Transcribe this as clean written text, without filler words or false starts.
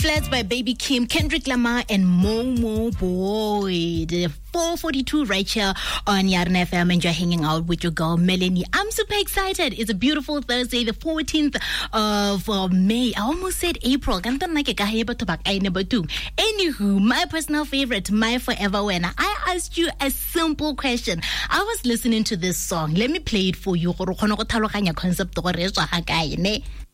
Flats by Baby Kim, Kendrick Lamar, and Momo Boy. The 4:42 right here on Yarn FM, and you're hanging out with your girl Melanie. I'm super excited. It's a beautiful Thursday, the 14th of May. I almost said April. Anywho, my personal favorite, my forever winner. I asked you a simple question. I was listening to this song. Let me play it for you. Concept.